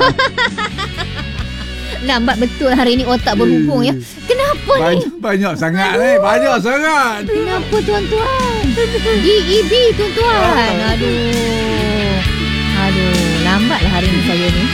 Lambat betul hari ni otak berhubung ya. Kenapa ni? Banyak sangat ni. Banyak sangat. Kenapa tuan-tuan? DEB tuan-tuan. Aduh. Lambatlah hari ni saya ni.